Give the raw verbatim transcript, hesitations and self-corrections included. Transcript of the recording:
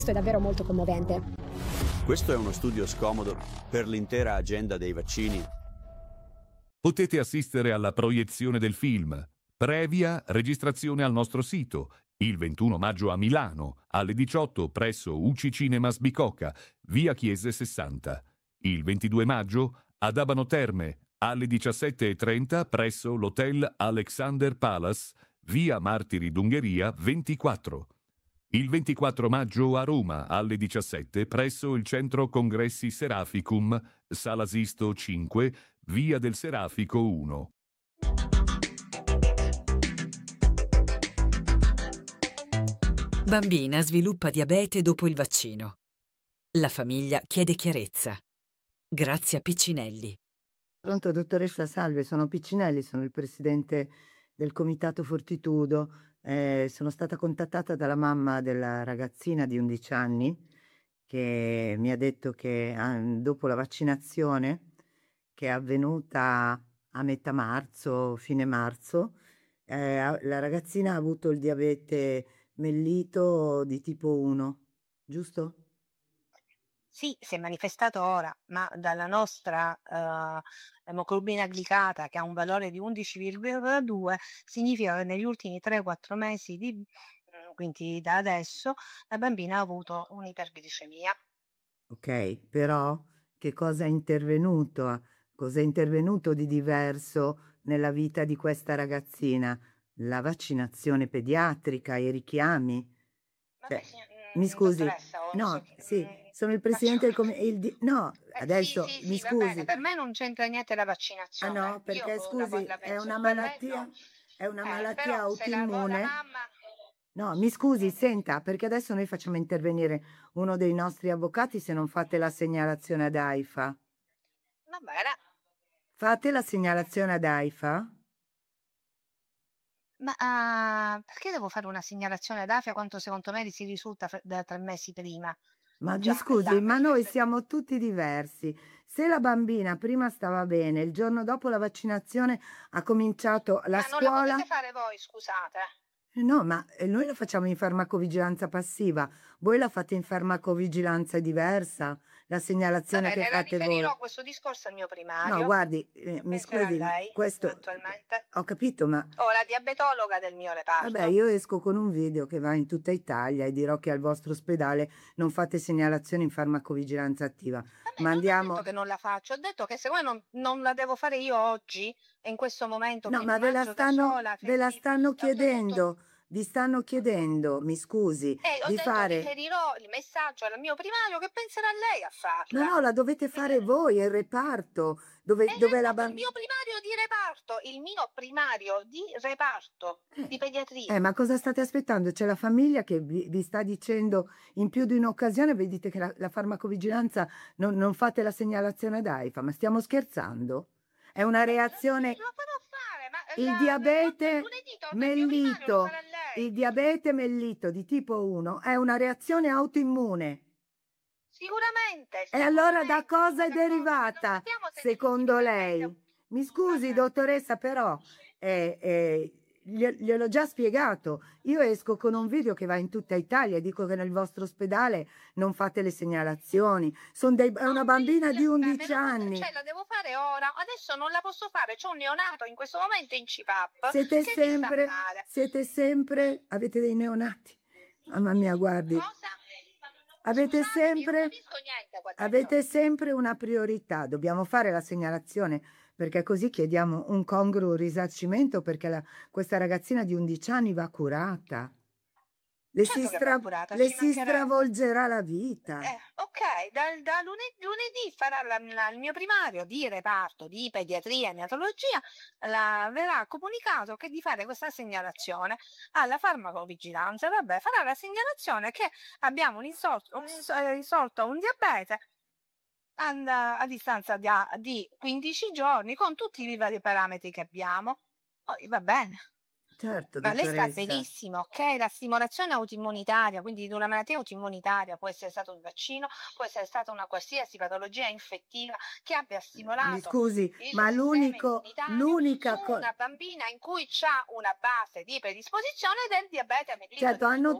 Questo è davvero molto commovente. Questo è uno studio scomodo per l'intera agenda dei vaccini. Potete assistere alla proiezione del film, previa registrazione al nostro sito, il ventuno maggio a Milano, alle diciotto presso U C Cinemas Bicocca, via Chiese sessanta. Il ventidue maggio ad Abano Terme, alle diciassette e trenta presso l'Hotel Alexander Palace, via Martiri d'Ungheria ventiquattro. Il ventiquattro maggio a Roma, alle diciassette presso il Centro Congressi Seraficum, Sala Sisto cinque, via del Serafico uno. Bambina sviluppa diabete dopo il vaccino. La famiglia chiede chiarezza. Grazia Piccinelli. Pronto, dottoressa, salve, sono Piccinelli, sono il presidente del Comitato Fortitudo. Eh, sono stata contattata dalla mamma della ragazzina di undici anni che mi ha detto che ah, dopo la vaccinazione che è avvenuta a metà marzo, fine marzo, eh, ha- la ragazzina ha avuto il diabete mellito di tipo uno, giusto? Sì, si è manifestato ora, ma dalla nostra eh, emoglobina glicata, che ha un valore di undici virgola due, significa che negli ultimi tre quattro mesi, di, mm, quindi da adesso, la bambina ha avuto un'iperglicemia. Ok, però che cosa è intervenuto? Cosa è intervenuto di diverso nella vita di questa ragazzina? La vaccinazione pediatrica, i richiami? Vabbè, Cioè, signor- mi mm, scusi, dottoressa, ho- no, so che- sì, mm, sono il faccio- presidente del comitato. No, Eh, sì, adesso sì, mi sì, va bene, scusi. per me non c'entra niente la Ah vaccinazione. no, Io perché oh, la, scusi, la è penso una come me, malattia, no. è una Eh, malattia però se la, vo- la autoimmune. mamma... No, mi scusi, Mm. senta, perché adesso noi facciamo intervenire uno dei nostri avvocati se non fate la segnalazione ad AIFA. Va bene, Fate la segnalazione ad AIFA? ma ah, perché devo fare una segnalazione ad AFIA quanto secondo me si risulta fre- da tre mesi prima? Ma mi Già, scusi, là, ma perché noi se- siamo tutti diversi. Se la bambina prima stava bene, il giorno dopo la vaccinazione ha cominciato la Ma non la scuola. potete fare voi, scusate. No, ma eh, noi la facciamo in farmacovigilanza passiva, voi la fate in farmacovigilanza diversa, la Va segnalazione che bene, la fate riferirò voi. questo discorso al mio No, primario. guardi, eh, Che mi penserà scusi, ma lei, questo eventualmente? ho capito, ma O la diabetologa del mio vabbè, reparto. io esco con un video che va in tutta Italia e dirò che al vostro ospedale non fate segnalazione in farmacovigilanza attiva. Vabbè, Ma non ho detto andiamo. che non la faccio, ho detto che secondo me non, non la devo fare io oggi, e in questo momento No, che ma ve la mangio da stanno, sola, ve la festivo. stanno Ho già detto, chiedendo, vi stanno chiedendo, mi scusi, eh, ho di detto fare. riferirò il messaggio al mio primario, che penserà lei a No, farla. no, la dovete Mi fare chiede- voi, è il reparto, dove, E dove l'ha la detto il bambina. mio primario di reparto, il mio primario di reparto di pediatria. Eh, ma cosa state aspettando? C'è la famiglia che vi, vi sta dicendo in più di un'occasione, vi dite che la, la farmacovigilanza non, non fate la segnalazione ad AIFA, ma stiamo scherzando? È una reazione. Lo farò fare, ma Il la- diabete lunedì torna il mio primario, lo mellito, farà lei. il diabete mellito di tipo uno è una reazione autoimmune. Sicuramente. E allora da sicuramente, cosa è l'unica cosa che non derivata, sappiamo se secondo definitivamente- lei? Mi scusi, Vabbè. dottoressa, però eh, eh, glie- gliel'ho già spiegato. Io esco con un video che va in tutta Italia e dico che nel vostro ospedale non fate le segnalazioni. Son dei- è una Non bambina me- di me undici lo- anni. Cioè, la devo fare ora. Adesso non la posso fare. C'ho un neonato in questo momento in C PAP. Siete Che mi sta a sempre, fare? siete sempre, avete dei neonati. Mamma mia, guardi. Cosa? Avete Scusatemi, non sempre, capisco niente qua dentro. avete sempre una priorità. Dobbiamo fare la segnalazione perché così chiediamo un congruo risarcimento perché la- questa ragazzina di undici anni va curata. Le, Certo si, che stra- va curata, le ci si mancherebbe. stravolgerà la vita. Eh, ok, dal, da lunedì, lunedì farà la- la- il mio primario di reparto di pediatria e neonatologia, la- verrà comunicato che di fare questa segnalazione alla farmacovigilanza. Vabbè, farà la segnalazione che abbiamo risolto, un- eh, risolto un diabete and- a distanza di, a- di quindici giorni con tutti i vari parametri che abbiamo. Poi va bene. Certo, Ma lei sta dottoressa. benissimo, ok? La stimolazione autoimmunitaria, quindi di una malattia autoimmunitaria, può essere stato un vaccino, può essere stata una qualsiasi patologia infettiva che abbia stimolato Mi scusi, il ma sistema l'unico, immunitario l'unica su cosa. una bambina in cui c'ha una base di predisposizione del diabete mellito Certo, di tipo hanno uno.